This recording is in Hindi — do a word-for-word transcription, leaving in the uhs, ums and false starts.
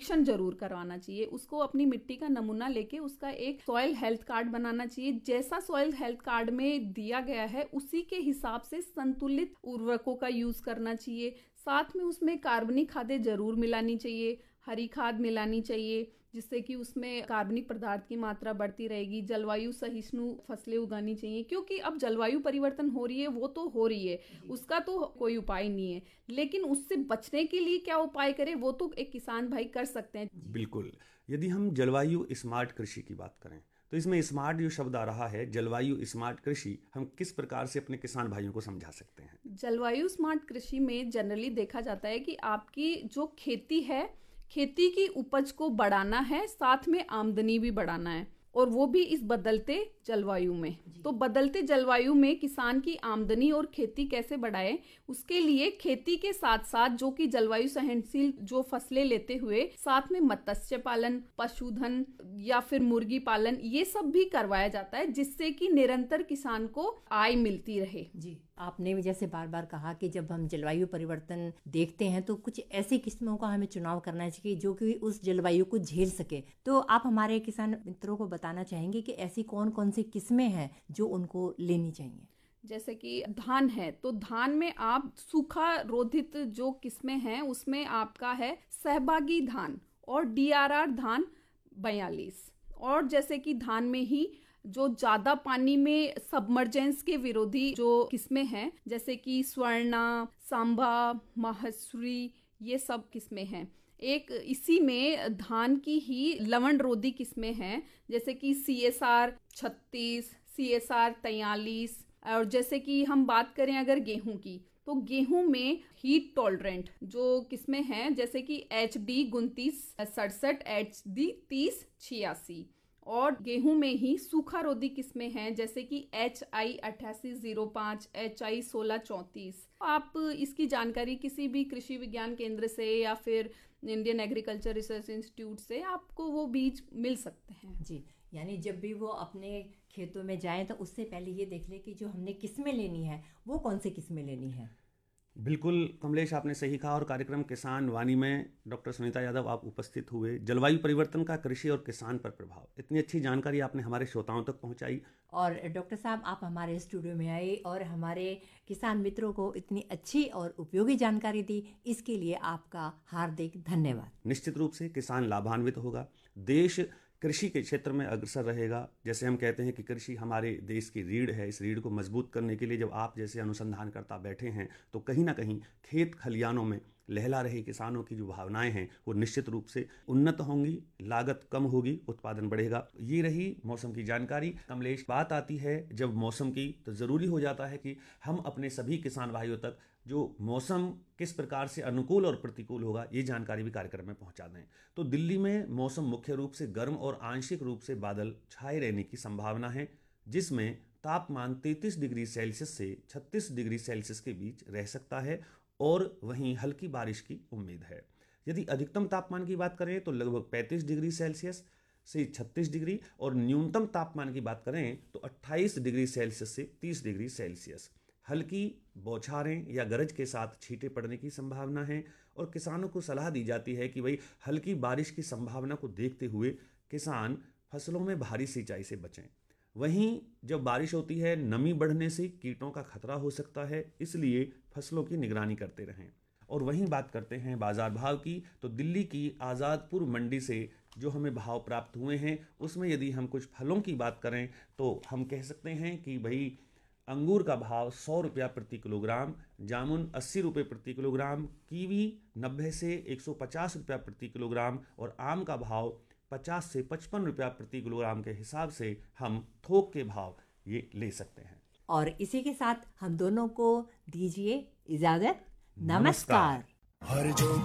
परीक्षण जरूर करवाना चाहिए। उसको अपनी मिट्टी का नमूना लेके उसका एक सॉइल हेल्थ कार्ड बनाना चाहिए। जैसा सॉइल हेल्थ कार्ड में दिया गया है उसी के हिसाब से संतुलित उर्वरकों का यूज करना चाहिए। साथ में उसमें कार्बनिक खादें जरूर मिलानी चाहिए, हरी खाद मिलानी चाहिए, जिससे कि उसमें कार्बनिक पदार्थ की मात्रा बढ़ती रहेगी। जलवायु सहिष्णु फसलें उगानी चाहिए, क्योंकि अब जलवायु परिवर्तन हो रही है, वो तो हो रही है, उसका तो कोई उपाय नहीं है, लेकिन उससे बचने के लिए क्या उपाय करें वो तो एक किसान भाई कर सकते हैं। बिल्कुल। यदि हम जलवायु स्मार्ट कृषि की बात करें तो इसमें स्मार्ट जो शब्द आ रहा है, जलवायु स्मार्ट कृषि, हम किस प्रकार से अपने किसान भाइयों को समझा सकते हैं? जलवायु स्मार्ट कृषि में जनरली देखा जाता है कि आपकी जो खेती है, खेती की उपज को बढ़ाना है, साथ में आमदनी भी बढ़ाना है, और वो भी इस बदलते जलवायु में। तो बदलते जलवायु में किसान की आमदनी और खेती कैसे बढ़ाए, उसके लिए खेती के साथ साथ जो कि जलवायु सहनशील जो फसलें लेते हुए साथ में मत्स्य पालन, पशुधन या फिर मुर्गी पालन, ये सब भी करवाया जाता है, जिससे कि निरंतर किसान को आय मिलती रहे। जी, आपने भी जैसे बार बार कहा कि जब हम जलवायु परिवर्तन देखते हैं तो कुछ ऐसी किस्मों का हमें चुनाव करना चाहिए जो कि उस जलवायु को झेल सके। तो आप हमारे किसान मित्रों को बताना चाहेंगे कि ऐसी कौन कौन सी किस्में हैं जो उनको लेनी चाहिए? जैसे कि धान है, तो धान में आप सूखा रोधित जो किस्में हैं उसमें आपका है सहभागी धान और डी आर आर धान बयालीस। और जैसे कि धान में ही जो ज्यादा पानी में सबमर्जेंस के विरोधी जो किस्में हैं, जैसे कि स्वर्णा, सांबा, माहेश्वरी, ये सब किस्में हैं। एक इसी में धान की ही लवण रोधी किस्में हैं, जैसे कि सी एस आर छत्तीस, सी एस आर तैतालीस। और जैसे कि हम बात करें अगर गेहूं की, तो गेहूं में हीट टॉलरेंट जो किस्में हैं, जैसे कि एच डी उनतीस सड़सठ, एच डी तीस छियासी। और गेहूं में ही सूखा रोधी किस्में हैं, जैसे कि एच आई अट्ठासी जीरो पाँच, एच आई सोलह चौंतीस। आप इसकी जानकारी किसी भी कृषि विज्ञान केंद्र से या फिर इंडियन एग्रीकल्चर रिसर्च इंस्टीट्यूट से आपको वो बीज मिल सकते हैं। जी, यानी जब भी वो अपने खेतों में जाएं तो उससे पहले ये देख ले कि जो हमने किस्में लेनी है वो कौन सी किस्में लेनी है। बिल्कुल कमलेश, आपने सही कहा। और कार्यक्रम किसान वाणी में डॉक्टर सुनीता यादव आप उपस्थित हुए। जलवायु परिवर्तन का कृषि और किसान पर प्रभाव, इतनी अच्छी जानकारी आपने हमारे श्रोताओं तक पहुंचाई। और डॉक्टर साहब, आप हमारे स्टूडियो में आए और हमारे किसान मित्रों को इतनी अच्छी और उपयोगी जानकारी दी, इसके लिए आपका हार्दिक धन्यवाद। निश्चित रूप से किसान लाभान्वित होगा, देश कृषि के क्षेत्र में अग्रसर रहेगा। जैसे हम कहते हैं कि कृषि हमारे देश की रीढ़ है, इस रीढ़ को मजबूत करने के लिए जब आप जैसे अनुसंधानकर्ता बैठे हैं तो कहीं ना कहीं खेत खलियानों में लहला रहे किसानों की जो भावनाएं हैं वो निश्चित रूप से उन्नत होंगी, लागत कम होगी, उत्पादन बढ़ेगा। ये रही मौसम की जानकारी। कमलेश, बात आती है जब मौसम की, तो ज़रूरी हो जाता है कि हम अपने सभी किसान भाइयों तक जो मौसम किस प्रकार से अनुकूल और प्रतिकूल होगा ये जानकारी भी कार्यक्रम में पहुंचा दें। तो दिल्ली में मौसम मुख्य रूप से गर्म और आंशिक रूप से बादल छाए रहने की संभावना है, जिसमें तापमान तैंतीस डिग्री सेल्सियस से छत्तीस डिग्री सेल्सियस के बीच रह सकता है और वहीं हल्की बारिश की उम्मीद है। यदि अधिकतम तापमान की बात करें तो लगभग पैंतीस डिग्री सेल्सियस से छत्तीस डिग्री, और न्यूनतम तापमान की बात करें तो अट्ठाईस डिग्री सेल्सियस से तीस डिग्री सेल्सियस। हल्की बौछारें या गरज के साथ छींटे पड़ने की संभावना है, और किसानों को सलाह दी जाती है कि भाई हल्की बारिश की संभावना को देखते हुए किसान फसलों में भारी सिंचाई से बचें। वहीं जब बारिश होती है, नमी बढ़ने से कीटों का खतरा हो सकता है, इसलिए फसलों की निगरानी करते रहें। और वहीं बात करते हैं बाजार भाव की, तो दिल्ली की आज़ादपुर मंडी से जो हमें भाव प्राप्त हुए हैं उसमें यदि हम कुछ फलों की बात करें तो हम कह सकते हैं कि भाई अंगूर का भाव सौ रुपया प्रति किलोग्राम, जामुन अस्सी रुपये प्रति किलोग्राम, कीवी नब्बे से एक सौ पचास रुपया प्रति किलोग्राम, और आम का भाव पचास से पचपन रुपया प्रति किलोग्राम के हिसाब से हम थोक के भाव ये ले सकते हैं। और इसी के साथ हम दोनों को दीजिए इजाजत। नमस्कार।